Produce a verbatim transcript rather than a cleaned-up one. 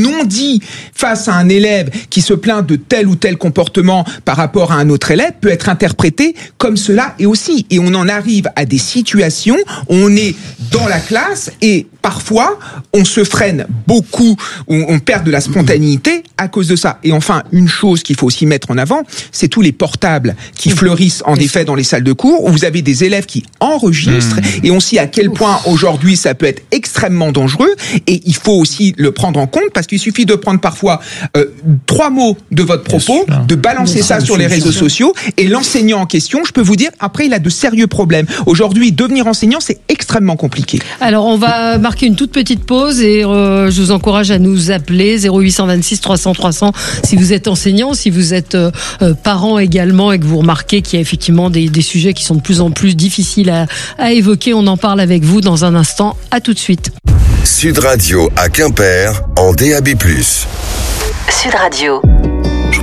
non-dit face à un élève qui se plaint de tel ou tel comportement par rapport à un autre élève peut être interprété comme cela et aussi. Et on en arrive à des situations où on est dans la classe et parfois on se freine beaucoup, on perd de la spontanéité à cause de ça. Et enfin, une chose qu'il faut aussi mettre en avant, c'est tous les portables qui fleurissent en effet dans les salles de cours, où vous avez des élèves qui enregistrent, mmh. et on sait à quel point aujourd'hui ça peut être extrêmement dangereux, et il faut aussi le prendre en compte, parce qu'il suffit de prendre parfois euh, trois mots de votre propos, de balancer ça sur les réseaux sociaux, et l'enseignant en question, je peux vous dire, après il a de sérieux problèmes. Aujourd'hui, devenir enseignant, c'est extrêmement compliqué. Alors on va marquer une toute petite pause, et euh, je vous encourage à nous appeler zéro huit cent vingt-six trois cents trois cents si vous êtes enseignant, si vous êtes euh, parent également, et que vous remarquez qu'il y a effectivement des, des sujets qui sont de plus en plus difficiles à, à évoquer. On en parle avec vous dans un instant. À tout de suite. Sud Radio à Quimper en D A B plus. Sud Radio.